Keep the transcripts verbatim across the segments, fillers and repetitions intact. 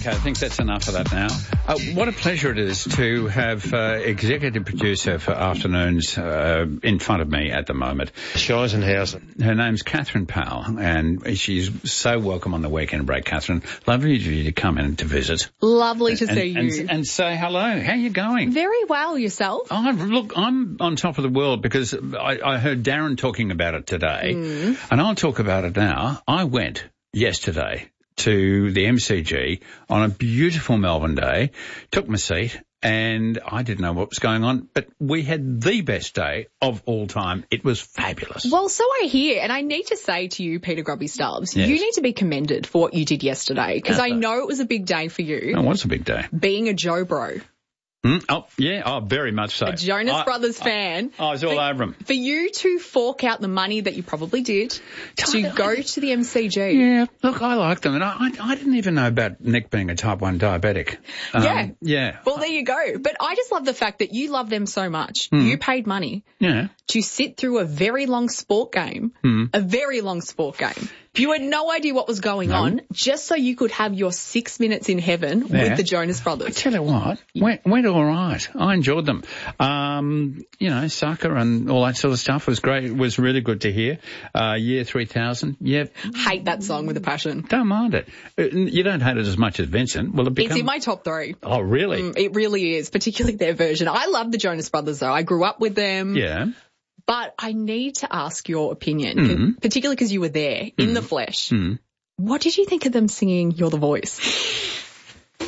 Okay, I think that's enough of that now. Uh, what a pleasure it is to have uh, executive producer for Afternoons uh, in front of me at the moment. Scheisenhausen. Her name's Catherine Powell, and she's so welcome on the weekend break, Catherine. Lovely of you to come in to visit. Lovely to and, see and, you. And, and say hello. How are you going? Very well, yourself? Oh, look, I'm on top of the world because I, I heard Darren talking about it today, Mm. and I'll talk about it now. I went yesterday to the M C G on a beautiful Melbourne day, took my seat, and I didn't know what was going on, but we had the best day of all time. It was fabulous. Well, so I hear, and I need to say to you, Peter Grubby Stubbs, Yes. you need to be commended for what you did yesterday, because I know it was a big day for you, Oh, what's a big day? being a Joe Bro, Hmm? Oh, yeah, oh, very much so. a Jonas I- Brothers fan. I was all For- over him. For you to fork out the money that you probably did to go to the M C G. Yeah, look, I like them, and I, I, I didn't even know about Nick being a type one diabetic. Um, Yeah. Yeah. Well, there you go. But I just love the fact that you love them so much. Hmm. You paid money Yeah. to sit through a very long sport game, Hmm. a very long sport game. You had no idea what was going No. on, just so you could have your six minutes in heaven Yeah. with the Jonas I Brothers. tell you what, went, went all right. I enjoyed them. Um, you know, soccer and all that sort of stuff was great. It was really good to hear. Uh, year three thousand. Yeah. Hate that song with a passion. Don't mind it. Uh, You don't hate it as much as Vincent. Will it become? It's in my top three. Oh, really? Mm, it really is, particularly their version. I love the Jonas Brothers though. I grew up with them. Yeah. But I need to ask your opinion, Mhm. particularly because you were there in the flesh. Mm. What did you think of them singing You're the Voice? You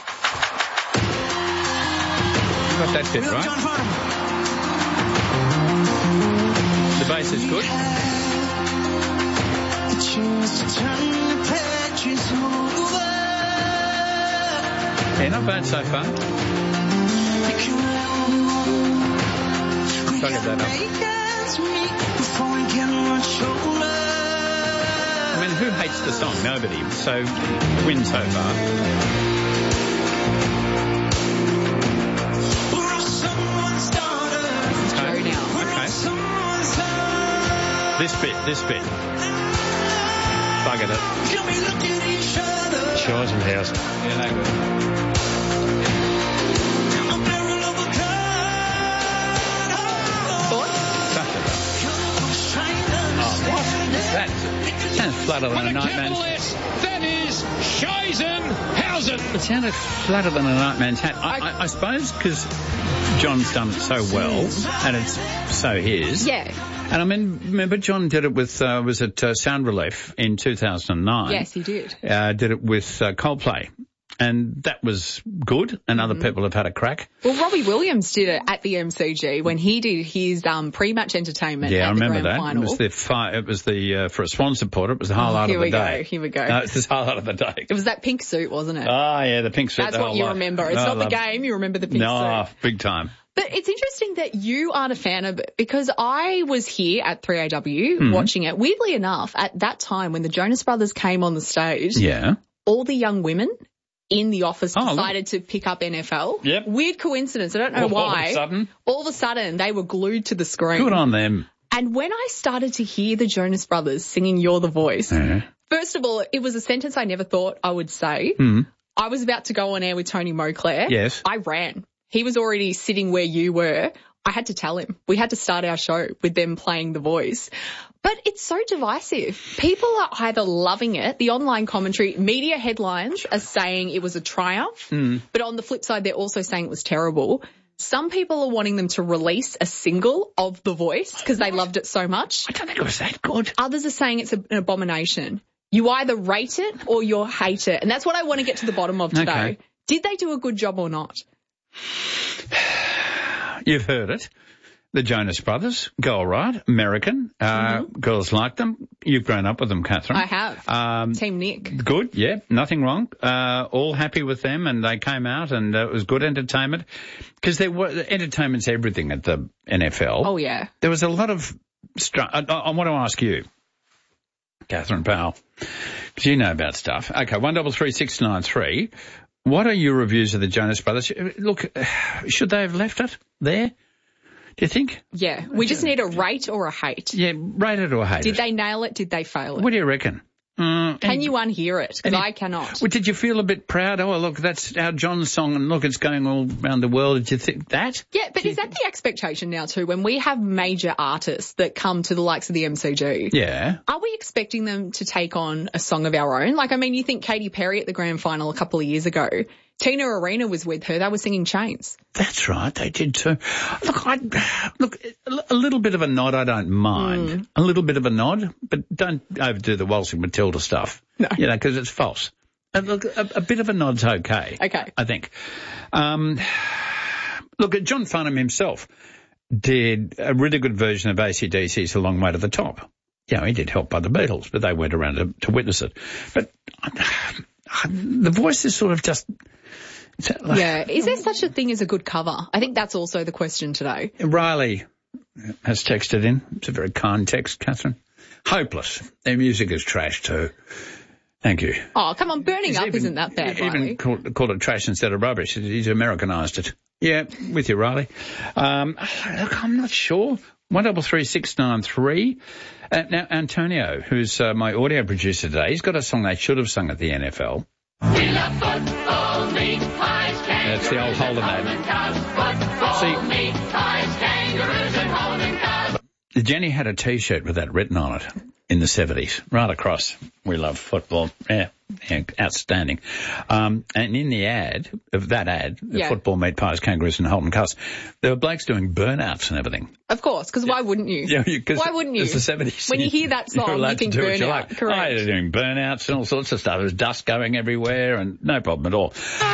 got that bit, right? The bass is good. Yeah, not bad so far. I'll get that up. I mean, who hates the song? Nobody. So, win so far. Joe now. Okay. This bit, this bit. Buggered it. Scheisenhausen. Yeah, no good. Oh, what is that? Sounds flatter than a nightman's. That is Scheisenhausen. It sounded flatter than a nightman's hat. I, I, I suppose because John's done it so well, and it's so his. Yeah. And I mean, remember John did it with, uh, was it uh, Sound Relief in two thousand nine? Yes, he did. Uh, did it with uh, Coldplay. And that was good, and other people have had a crack. Well, Robbie Williams did it at the M C G when he did his um, pre-match entertainment Yeah, at I remember the grand that. final. It was the fi- it was the uh, for a swan supporter. It was the highlight Here of the we go, day. here we go. No, it's the highlight of the day. It was that pink suit, wasn't it? Ah, yeah, the pink suit. That's the what whole you lot. remember. It's No, I not the love- game, you remember the pink No, suit. big time. But it's interesting that you aren't a fan of it because I was here at three A W Mm-hmm. watching it. Weirdly enough, at that time when the Jonas Brothers came on the stage, Yeah. all the young women in the office Oh, decided to pick up N F L. Yep. Weird coincidence. I don't know All of a why. sudden? All of a sudden, they were glued to the screen. Good on them. And when I started to hear the Jonas Brothers singing You're the Voice, Yeah. first of all, it was a sentence I never thought I would say. Mm. I was about to go on air with Tony Moclair. Yes. I ran. He was already sitting where you were. I had to tell him. We had to start our show with them playing The Voice. But it's so divisive. People are either loving it, the online commentary, media headlines are saying it was a triumph, Mm. but on the flip side, they're also saying it was terrible. Some people are wanting them to release a single of The Voice because they loved it so much. I don't think it was that good. Others are saying it's an abomination. You either rate it or you hate it. And that's what I want to get to the bottom of today. Okay. Did they do a good job or not? You've heard it. The Jonas Brothers go all right. American. Uh, Girls like them. You've grown up with them, Catherine. I have. Um, Team Nick. Good, yeah, nothing wrong. Uh, all happy with them, and they came out, and uh, it was good entertainment. Because there were entertainment's everything at the N F L. Oh, yeah. There was a lot of. Str- I, I, I want to ask you, Catherine Powell, because you know about stuff. Okay, one double three six nine three. What are your reviews of the Jonas Brothers? Look, should they have left it there? Do you think? Yeah. We just need a rate or a hate. Yeah, rate it or hate Did it. they nail it? Did they fail it? What do you reckon? Mm, Can you unhear it? Because any- I cannot. Well, did you feel a bit proud? Oh, look, that's our John's song, and look, it's going all around the world. Did you think that? Yeah, but is that the expectation now too? When we have major artists that come to the likes of the M C G, Yeah. are we expecting them to take on a song of our own? Like, I mean, you think Katy Perry at the grand final a couple of years ago, Tina Arena was with her. They were singing Chains. That's right, they did too. Look, I, look, a little bit of a nod I don't mind. Mm. A little bit of a nod, but don't overdo the Waltzing Matilda stuff. No. You know, because it's false. A, look, a, a bit of a nod's okay. Okay. I think. Um, look, John Farnham himself did a really good version of A C D C's A Long Way to the Top. You know, he did Help by the Beatles, but they weren't around to, to witness it. But uh, the voice is sort of just... Like, Yeah. Is there such a thing as a good cover? I think that's also the question today. Riley has texted in. It's a very kind text, Catherine. Hopeless. Their music is trash too. Thank you. Oh, come on. Burning He's Up even- isn't that bad, Even Riley. called, called it trash instead of rubbish. He's Americanised it. Yeah, with you, Riley. Um, look, I'm not sure. One double three six nine three. Uh, now, Antonio, who's uh, my audio producer today, he's got a song they should have sung at the N F L. We love football, meat pies, That's the old Holden ad. football, See- meat pies, kangaroos and Holden cars. Jenny had a T-shirt with that written on it in the seventies, right across. We love football. Yeah, yeah outstanding. Um, and in the ad, of that ad, the Yeah. football, meat pies, kangaroos and Holden cars, there were blokes doing burnouts and everything. Of course, because why wouldn't you? Yeah, you- 'cause Why wouldn't you? It's the seventies. When you hear that You're song, allowed you think to do what you burnout. like. Correct. Oh, they're doing burnouts and all sorts of stuff. There's dust going everywhere and no problem at all.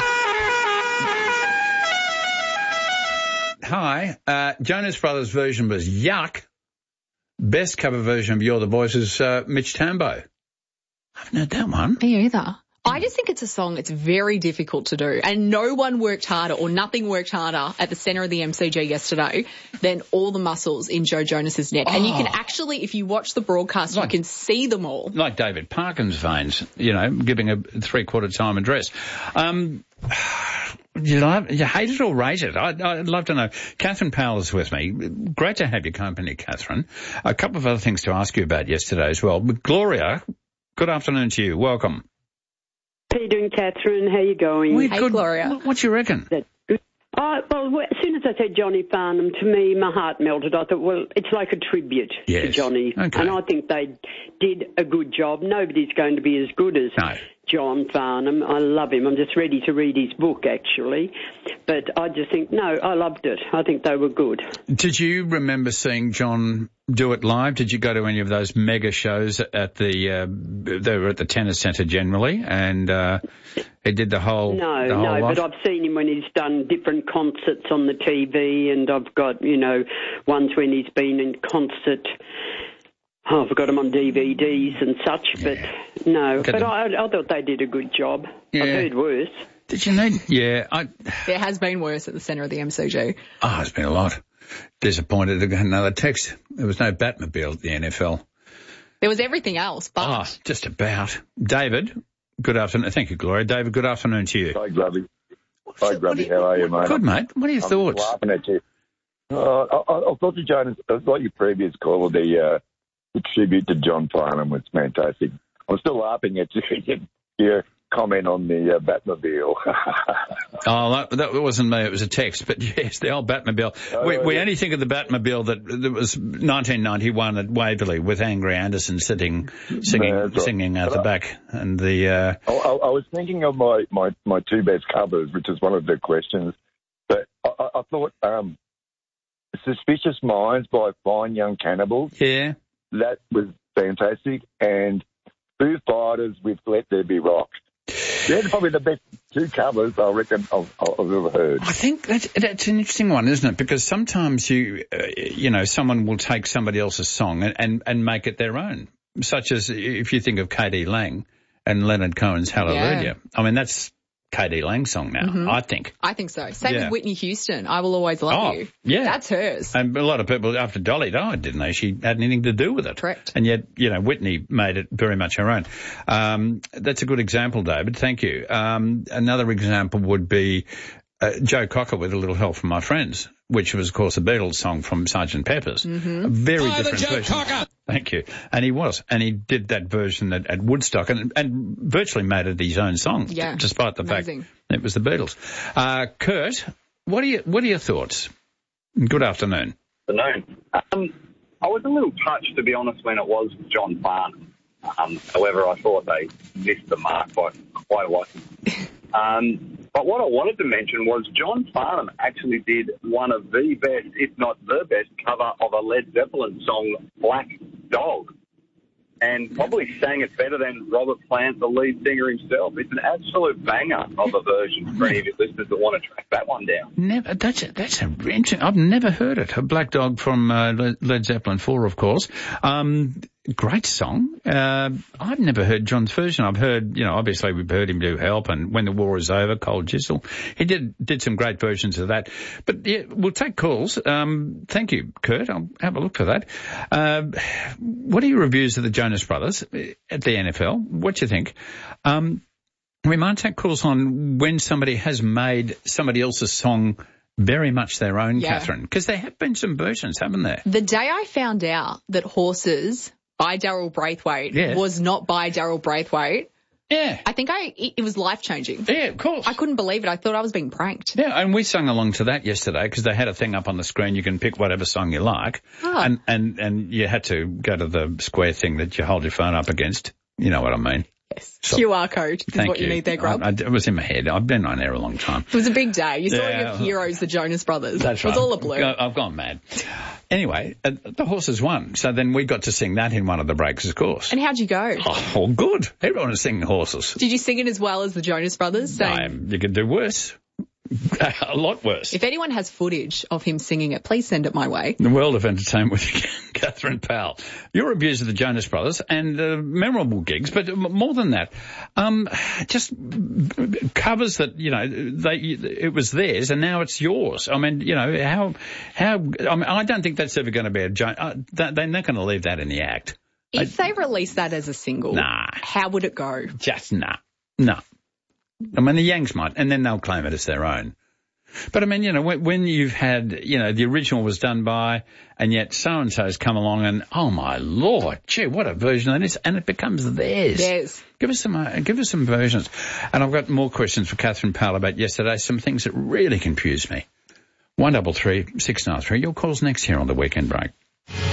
Hi, uh, Jonas Brothers version was yuck. Best cover version of You're the Voice is uh, Mitch Tambo. I haven't heard that one. Me either. I just think it's a song it's very difficult to do, and no one worked harder or nothing worked harder at the centre of the M C G yesterday than all the muscles in Joe Jonas's neck. And you can actually, if you watch the broadcast, Like- you can see them all. Like David Parkin's veins, you know, giving a three-quarter time address. Um, you, love, you hate it or rate it? I'd, I'd love to know. Catherine Powell is with me. Great to have your company, Catherine. A couple of other things to ask you about yesterday as well. Gloria, good afternoon to you. Welcome. How you doing, Catherine? How you going? We're Hey, good. Gloria. What, what do you reckon? That's good. Oh, well, as soon as I said Johnny Farnham, to me, my heart melted. I thought, well, it's like a tribute to Yes. Johnny. Okay. And I think they did a good job. Nobody's going to be as good as No. John Farnham. I love him. I'm just ready to read his book, actually. But I just think, no, I loved it. I think they were good. Did you remember seeing John do it live? Did you go to any of those mega shows at the, uh, they were at the Tennis Centre generally, and uh, he did the whole No, the whole no, lot? but I've seen him when he's done different concerts on the T V, and I've got, you know, ones when he's been in concert. Oh, I've got them on D V Ds and such, but no. Look at But them. I, I thought they did a good job. Yeah. I've heard worse. Did you need? Yeah, I, There has been worse at the centre of the M C G. oh, it's been a lot. Disappointed to get another text. There was no Batmobile at the N F L. There was everything else, but Oh, just about. David, good afternoon. Thank you, Gloria. David, good afternoon to you. Hi, Grubby. So Hi, what do Grubby. you- How are you, mate? Good, mate. What are your I'm thoughts? laughing at you. Uh, I, I thought the Jonas, like your previous call, the, uh, the tribute to John Farnham was fantastic. I'm still laughing at you, your comment on the uh, Batmobile. Oh, that, that wasn't me. It was a text. But yes, the old Batmobile. Oh, we we yeah. only think of the Batmobile that, that was nineteen ninety-one at Waverley with Angry Anderson sitting, singing, No, that's right. singing out But the I- back. And the, uh, I, I, I was thinking of my, my, my two best covers, which is one of the questions. But I, I, I thought um, Suspicious Minds by Fine Young Cannibals, yeah. that was fantastic. And Foo Fighters with Let There Be Rock. They're probably the best two covers I reckon I've, I've ever heard. I think that, that's an interesting one, isn't it? Because sometimes you, uh, you know, someone will take somebody else's song and, and, and make it their own. Such as if you think of K D Lang and Leonard Cohen's Hallelujah. Yeah. I mean, that's K D Lang's song now, I think. I think so. Same Yeah. with Whitney Houston. I Will Always Love Oh, You. yeah. That's hers. And a lot of people, after Dolly died, didn't they? She had anything to do with it. Correct. And yet, you know, Whitney made it very much her own. Um, that's a good example, David. Thank you. Um, another example would be uh, Joe Cocker with a little help from my friends, which was, of course, a Beatles song from Sergeant Pepper's. Mm-hmm. A very Hi, the different Joe version. Cocker. Thank you. And he was. And he did that version at, at Woodstock and, and virtually made it his own song, Yeah. despite the Amazing. fact it was the Beatles. Uh, Kurt, what are, you, what are your thoughts? Good afternoon. afternoon. Um, I was a little touched, to be honest, when it was John Farnham. Um, however, I thought they missed the mark by quite a lot. Um, but what I wanted to mention was John Farnham actually did one of the best, if not the best, cover of a Led Zeppelin song, Black Dog, and probably sang it better than Robert Plant, the lead singer himself. It's an absolute banger of a version for any of your listeners that want to track that one down. Never. That's a, that's a interesting. I've never heard it. A Black Dog from uh, Led Zeppelin four, of course. Um, great song. Uh, I've never heard John's version. I've heard, you know, obviously we've heard him do Help and When the War Is Over, Cold Chisel. He did did some great versions of that. But yeah, we'll take calls. Um, thank you, Kurt. I'll have a look for that. Uh, what are your reviews of the Jonas Brothers at the N F L? What do you think? Um, we might take calls on when somebody has made somebody else's song very much their own, Yeah. Catherine, because there have been some versions, haven't there? The day I found out that Horses by Daryl Braithwaite Yeah. was not by Daryl Braithwaite, Yeah. I think I it, it was life-changing. Yeah, of course. I couldn't believe it. I thought I was being pranked. Yeah, and we sung along to that yesterday because they had a thing up on the screen. You can pick whatever song you like, Ah. and, and, and you had to go to the square thing that you hold your phone up against. You know what I mean. Yes. So- Q R code is Thank what you, need there, Grub. I, I, it was in my head. I've been on air a long time. It was a big day. You saw Yeah. your heroes, the Jonas Brothers. That's it was right. all a blur. Go- I've gone mad. Anyway, uh, the Horses won. So then we got to sing that in one of the breaks, of course. And how'd you go? Oh, good. Everyone was singing Horses. Did you sing it as well as the Jonas Brothers? Saying, Um, you could do worse. A lot worse. if anyone has footage of him singing it, please send it my way. The world of entertainment with Catherine Powell. Your reviews of the Jonas Brothers and uh, memorable gigs, but m- more than that, um, just covers that, you know, they it was theirs and now it's yours. I mean, you know, how, how, I mean, I don't think that's ever going to be a, jo- uh, that, they're not going to leave that in the act. If they release that as a single, Nah. how would it go? Just nah. No. I mean, the Yanks might, and then they'll claim it as their own. But I mean, you know, when, when you've had, you know, the original was done by, and yet so-and-so's come along and, oh my Lord, gee, what a version that is, and it becomes theirs. Yes. Give us some, uh, give us some versions. And I've got more questions for Catherine Powell about yesterday, some things that really confused me. One double three, six nine three, your call's next here on the Weekend Break.